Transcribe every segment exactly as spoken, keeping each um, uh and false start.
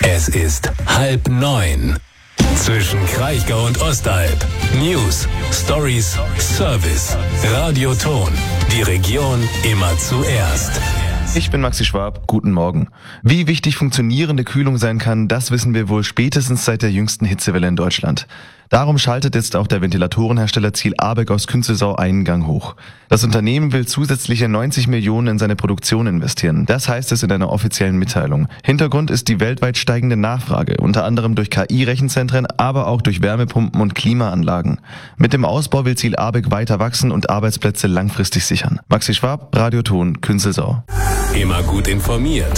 Es ist halb neun. Zwischen Kraichgau und Ostalb. News, Stories, Service. Radioton. Die Region immer zuerst. Ich bin Maxi Schwab, guten Morgen. Wie wichtig funktionierende Kühlung sein kann, das wissen wir wohl spätestens seit der jüngsten Hitzewelle in Deutschland. Darum schaltet jetzt auch der Ventilatorenhersteller Ziel Abeck aus Künzelsau einen Gang hoch. Das Unternehmen will zusätzliche neunzig Millionen in seine Produktion investieren. Das heißt es in einer offiziellen Mitteilung. Hintergrund ist die weltweit steigende Nachfrage, unter anderem durch K I-Rechenzentren, aber auch durch Wärmepumpen und Klimaanlagen. Mit dem Ausbau will Ziel Abeck weiter wachsen und Arbeitsplätze langfristig sichern. Maxi Schwab, Radioton, Künzelsau. Immer gut informiert.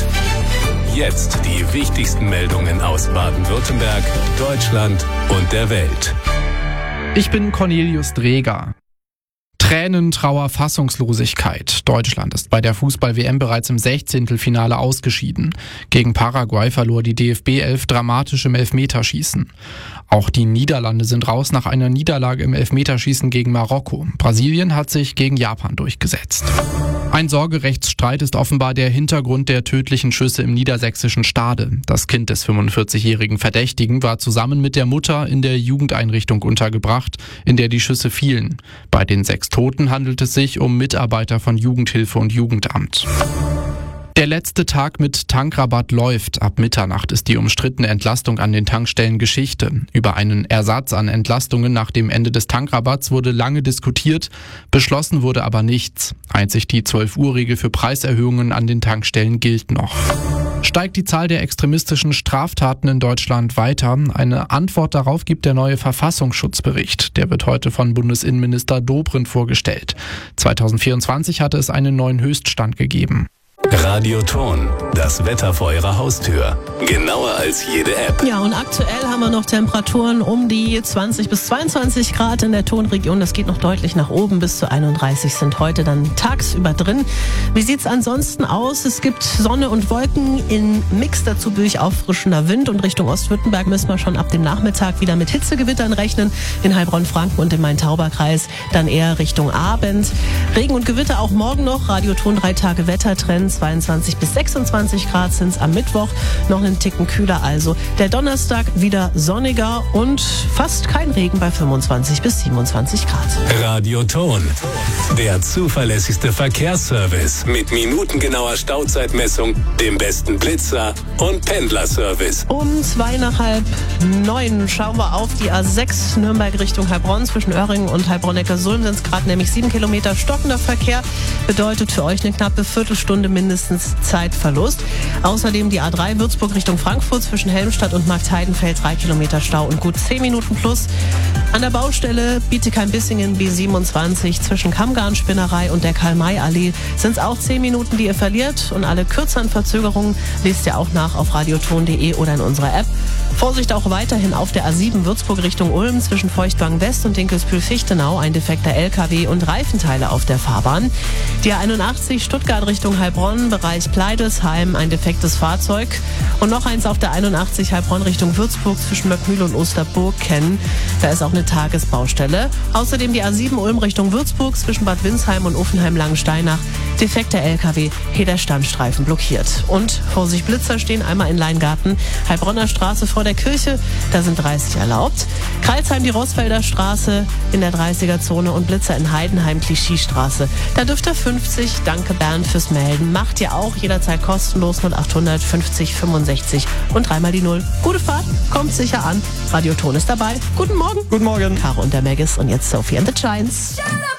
Jetzt die wichtigsten Meldungen aus Baden-Württemberg, Deutschland und der Welt. Ich bin Cornelius Dreger. Tränen, Trauer, Fassungslosigkeit. Deutschland ist bei der Fußball-W M bereits im Sechzehntelfinale ausgeschieden. Gegen Paraguay verlor die D F B elf dramatisch im Elfmeterschießen. Auch die Niederlande sind raus nach einer Niederlage im Elfmeterschießen gegen Marokko. Brasilien hat sich gegen Japan durchgesetzt. Ein Sorgerechtsstreit ist offenbar der Hintergrund der tödlichen Schüsse im niedersächsischen Stade. Das Kind des fünfundvierzigjährigen Verdächtigen war zusammen mit der Mutter in der Jugendeinrichtung untergebracht, in der die Schüsse fielen. Bei den sechs Toten handelt es sich um Mitarbeiter von Jugendhilfe und Jugendamt. Der letzte Tag mit Tankrabatt läuft. Ab Mitternacht ist die umstrittene Entlastung an den Tankstellen Geschichte. Über einen Ersatz an Entlastungen nach dem Ende des Tankrabatts wurde lange diskutiert, beschlossen wurde aber nichts. Einzig die zwölf-Uhr-Regel für Preiserhöhungen an den Tankstellen gilt noch. Steigt die Zahl der extremistischen Straftaten in Deutschland weiter? Eine Antwort darauf gibt der neue Verfassungsschutzbericht. Der wird heute von Bundesinnenminister Dobrindt vorgestellt. zweitausendvierundzwanzig hatte es einen neuen Höchststand gegeben. Radioton, das Wetter vor Ihrer Haustür. Genauer als jede App. Ja, und aktuell haben wir noch Temperaturen um die zwanzig bis zweiundzwanzig Grad in der Tonregion. Das geht noch deutlich nach oben. Bis zu einunddreißig sind heute dann tagsüber drin. Wie sieht's ansonsten aus? Es gibt Sonne und Wolken in Mix, dazu durch auffrischender Wind. Und Richtung Ostwürttemberg müssen wir schon ab dem Nachmittag wieder mit Hitzegewittern rechnen. In Heilbronn-Franken und im Main-Tauber-Kreis dann eher Richtung Abend. Regen und Gewitter auch morgen noch. Radioton drei Tage Wettertrend. zweiundzwanzig bis sechsundzwanzig Grad sind es am Mittwoch, noch einen Ticken kühler also. Der Donnerstag wieder sonniger und fast kein Regen bei fünfundzwanzig bis siebenundzwanzig Grad. Radioton, der zuverlässigste Verkehrsservice mit minutengenauer Stauzeitmessung, dem besten Blitzer und Pendlerservice. Um zwei nach halb neun schauen wir auf die A sechs Nürnberg Richtung Heilbronn. Zwischen Öhringen und Heilbronn-Neckarsulm sind es gerade nämlich sieben Kilometer stockender Verkehr. Bedeutet für euch eine knappe Viertelstunde mindestens Zeitverlust. Außerdem die A drei Würzburg Richtung Frankfurt zwischen Helmstadt und Marktheidenfeld drei Kilometer Stau und gut zehn Minuten plus. An der Baustelle Bietigheim-Bissingen B siebenundzwanzig zwischen Kammgarnspinnerei und der Karl-May-Allee sind es auch zehn Minuten, die ihr verliert. Und alle kürzeren Verzögerungen lest ihr auch nach auf radioton punkt de oder in unserer App. Vorsicht auch weiterhin auf der A sieben Würzburg Richtung Ulm zwischen Feuchtwang West und Dinkelsbühl-Fichtenau. Ein defekter L K W und Reifenteile auf der Fahrbahn. Die A einundachtzig Stuttgart Richtung Heilbronn, Bereich Pleidesheim, ein defektes Fahrzeug. Und noch eins auf der einundachtzig Heilbronn Richtung Würzburg zwischen Möckmühle und Osterburg kennen. Da ist auch eine Tagesbaustelle. Außerdem die A sieben Ulm Richtung Würzburg zwischen Bad Windsheim und Uffenheim-Langensteinach. Defekter L K W, hier der Standstreifen blockiert. Und Vorsicht Blitzer stehen einmal in Leingarten, Heilbronner Straße vor der Kirche, da sind dreißig erlaubt. Kreilsheim die Rossfelder Straße in der dreißiger-Zone und Blitzer in Heidenheim Klischiestraße. Da dürft ihr fünfzig. Danke Bernd fürs Melden. Macht ihr auch jederzeit kostenlos null achthundert fünfzig fünfundsechzig und dreimal die Null. Gute Fahrt, kommt sicher an. Radioton ist dabei. Guten Morgen. Guten Morgen. Caro und der Maggis und jetzt Sophie and the Giants.